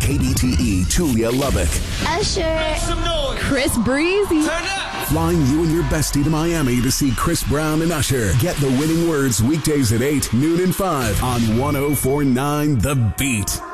KBTE Tulia Lubbock. Usher. Chris Breezy. Flying you and your bestie to Miami to see Chris Brown and Usher. Get the winning words weekdays at 8, noon and 5 on 104.9 The Beat.